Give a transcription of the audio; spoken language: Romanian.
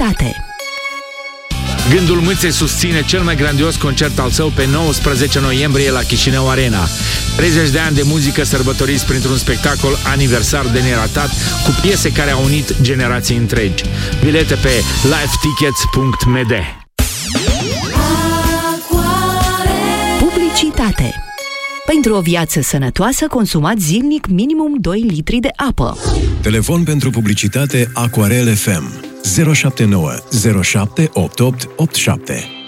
Publicitate. Gândul Mâței susține cel mai grandios concert al său pe 19 noiembrie la Chișinău Arena. 30 de ani de muzică sărbătoriți printr-un spectacol aniversar de neratat cu piese care au unit generații întregi. Bilete pe livetickets.md. Publicitate. Pentru o viață sănătoasă, consumați zilnic minimum 2 litri de apă. Telefon pentru publicitate Aquarel FM 079 07 88 87.